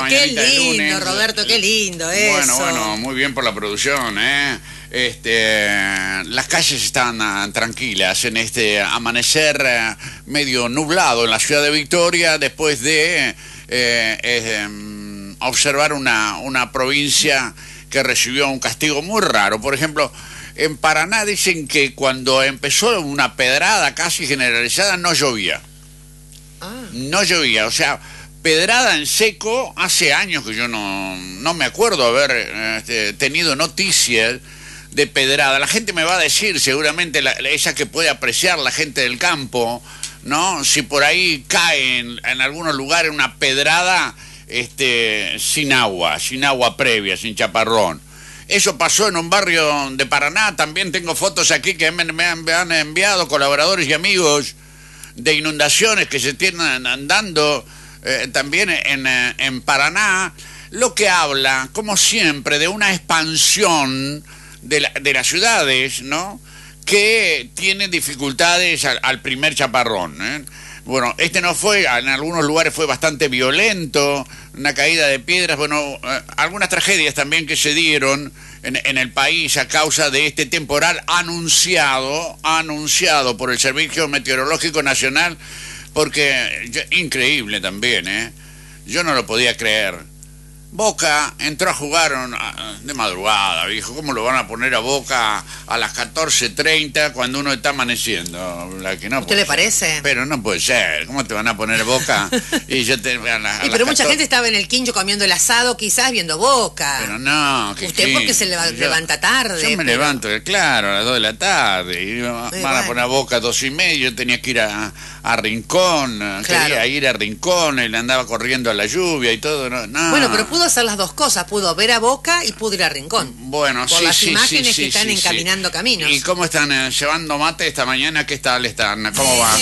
mañanita de lunes. Qué lindo, Roberto, qué lindo eso. Bueno, muy bien por la producción, las calles están tranquilas en este amanecer medio nublado en la ciudad de Victoria, después de observar una provincia que recibió un castigo muy raro. Por ejemplo, en Paraná dicen que cuando empezó una pedrada casi generalizada no llovía. No llovía, o sea, pedrada en seco. Hace años que yo no me acuerdo haber tenido noticias de pedrada. La gente me va a decir, seguramente esa que puede apreciar la gente del campo, ¿no? Si por ahí cae en algunos lugares una pedrada sin agua previa, sin chaparrón. Eso pasó en un barrio de Paraná. También tengo fotos aquí que me han enviado colaboradores y amigos de inundaciones que se tienen dando también en Paraná, lo que habla, como siempre, de una expansión de las ciudades, ¿no?, que tienen dificultades al primer chaparrón, Bueno, no fue, en algunos lugares fue bastante violento, una caída de piedras, algunas tragedias también que se dieron en el país a causa de este temporal anunciado por el Servicio Meteorológico Nacional, porque increíble también, yo no lo podía creer. Boca entró a jugar de madrugada, viejo. ¿Cómo lo van a poner a Boca a las 14:30 cuando uno está amaneciendo? ¿Usted le parece? Pero no puede ser. ¿Cómo te van a poner Boca? Pero mucha gente estaba en el quincho comiendo el asado, quizás viendo Boca. Pero no. Usted porque se levanta tarde. Yo me levanto, claro, a las 2 de la tarde. Y van a poner a Boca a 2:30. Yo tenía que ir a Rincón. Claro. Quería ir a Rincón y le andaba corriendo a la lluvia y todo. No. Bueno, pero pudo hacer las dos cosas, pudo ver a Boca y pudo ir a Rincón. Bueno, por las imágenes que están encaminando caminos. ¿Y cómo están llevando mate esta mañana? ¿Qué tal están? ¿Cómo va?